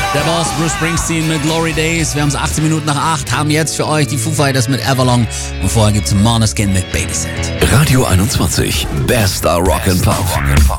Der Boss Bruce Springsteen mit Glory Days. Wir haben es 18 Minuten nach 8, haben jetzt für euch die Foo Fighters mit Everlong und vorher gibt's Måneskin mit Babysit. Radio 21, bester Rock and Pop.